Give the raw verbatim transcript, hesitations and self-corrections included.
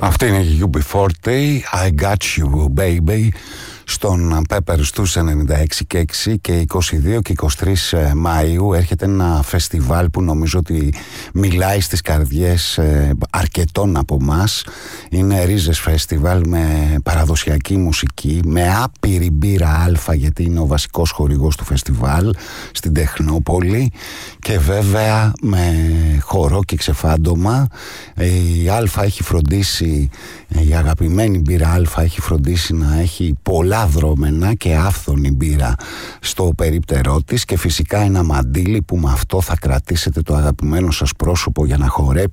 Αυτή είναι η γιου μπι φορτί, I got you baby, στον Pepper στους ενενήντα έξι και έξι, και είκοσι δύο και είκοσι τρεις Μαΐου έρχεται ένα φεστιβάλ που νομίζω ότι μιλάει στις καρδιές αρκετών από μας. Είναι Ρίζες Φεστιβάλ με παραδοσιακή μουσική, με άπειρη μπύρα Αλφα, γιατί είναι ο βασικός χορηγός του φεστιβάλ στην Τεχνόπολη, και βέβαια με χορό και ξεφάντωμα. Η Αλφα έχει φροντίσει, η αγαπημένη μπύρα Αλφα έχει φροντίσει να έχει πολλά δρόμενα και άφθονη μπύρα στο περίπτερό της, και φυσικά ένα μαντίλι που με αυτό θα κρατήσετε το αγαπημένο σας πρόσωπο για να χορέψετε